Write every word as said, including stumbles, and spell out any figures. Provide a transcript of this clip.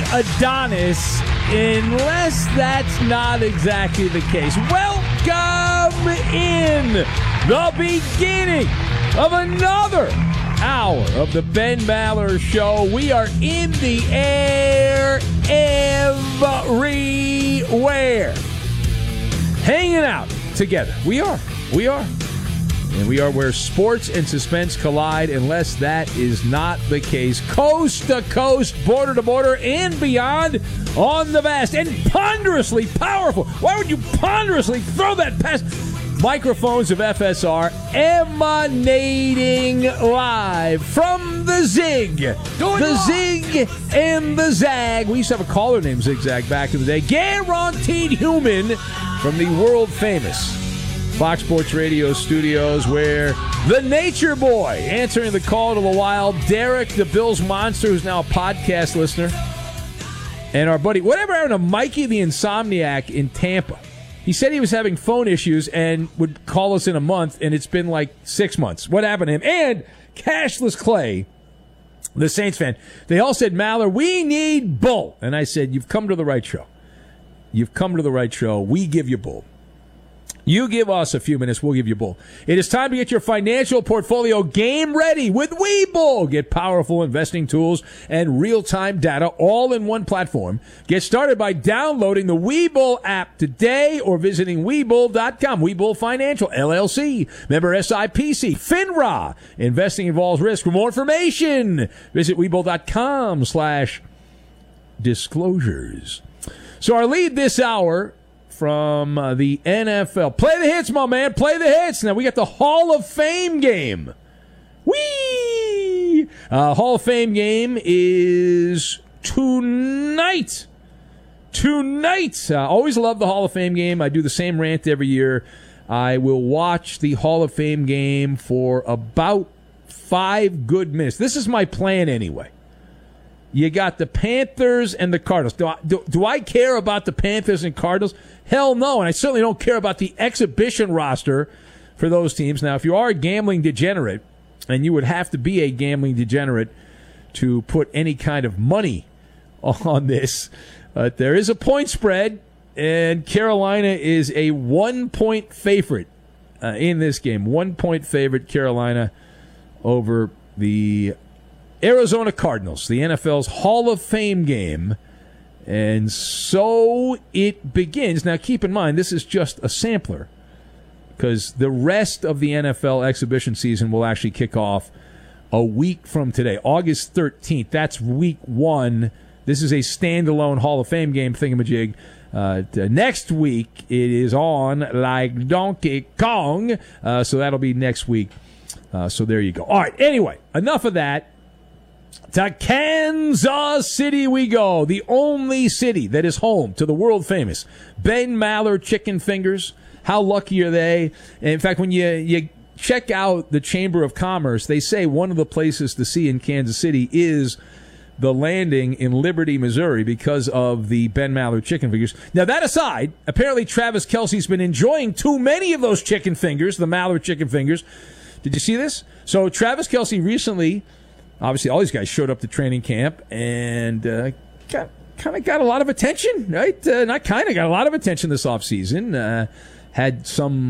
Adonis unless that's not exactly the case. Welcome in the beginning of another hour of the Ben Maller Show. We are in the air everywhere, hanging out together. We are. We are. And we are where sports and suspense collide, unless that is not the case. Coast to coast, border to border, and beyond on the vast and ponderously powerful. Why would you ponderously throw that past microphones of F S R, emanating live from the Zig. The Zig and the Zag. We used to have a caller named Zigzag back in the day. Guaranteed human from the world famous Fox Sports Radio studios, where the Nature Boy answering the call to the wild, Derek the Bills Monster, who's now a podcast listener, and our buddy, whatever happened to Mikey the Insomniac in Tampa. He said he was having phone issues and would call us in a month, and it's been like six months. What happened to him? And Cashless Clay, the Saints fan, they all said, Maller, we need Bull. And I said, you've come to the right show. You've come to the right show. We give you Bull. You give us a few minutes, we'll give you Bull. It is time to get your financial portfolio game ready with Webull. Get powerful investing tools and real-time data all in one platform. Get started by downloading the Webull app today or visiting Webull dot com. Webull Financial, L L C, member S I P C, FINRA. Investing involves risk. For more information, visit Webull dot com slash disclosures. So our lead this hour from uh, the N F L. Play the hits, my man. Play the hits. Now we got the Hall of Fame game. Whee! Uh, Hall of Fame game is tonight. Tonight. I uh, always love the Hall of Fame game. I do the same rant every year. I will watch the Hall of Fame game for about five good minutes. This is my plan anyway. You got the Panthers and the Cardinals. Do I, do, do I care about the Panthers and Cardinals? Hell no, and I certainly don't care about the exhibition roster for those teams. Now, if you are a gambling degenerate, and you would have to be a gambling degenerate to put any kind of money on this, uh, there is a point spread, and Carolina is a one-point favorite uh, in this game. One-point favorite, Carolina, over the Arizona Cardinals, the N F L's Hall of Fame game. And so it begins. Now, keep in mind, this is just a sampler, because the rest of the N F L exhibition season will actually kick off a week from today, August thirteenth. That's week one. This is a standalone Hall of Fame game thingamajig. Uh, next week, it is on like Donkey Kong, uh, so that'll be next week. Uh, so there you go. All right, anyway, enough of that. To Kansas City we go, the only city that is home to the world-famous Ben Maller Chicken Fingers. How lucky are they? And in fact, when you, you check out the Chamber of Commerce, they say one of the places to see in Kansas City is the Landing in Liberty, Missouri, because of the Ben Maller Chicken Fingers. Now, that aside, apparently Travis Kelce's been enjoying too many of those chicken fingers, the Maller Chicken Fingers. Did you see this? So Travis Kelce recently... Obviously, all these guys showed up to training camp and uh, got, kind of got a lot of attention, right? Uh, not kind of, got a lot of attention this offseason. Uh, had some